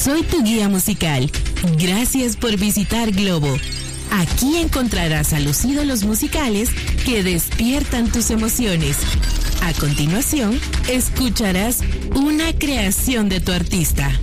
Soy tu guía musical. Gracias por visitar Globo. Aquí encontrarás a los ídolos musicales que despiertan tus emociones. A continuación, escucharás una creación de tu artista.